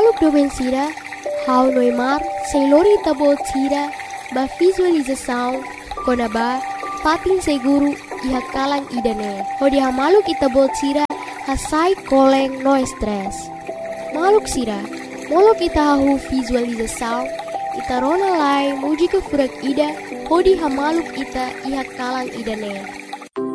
Hamaluk domen sira, hau noimar, seilori tabot sira, ba visualização, konaba, patin seguru, iha kalang idane. Hodi hamaluk itabot sira, hasai koleng no stress. Maluk sira, molok ita hahu visualização, ita rona lai muji ke furak ida, hodi hamaluk ita iha kalang idane.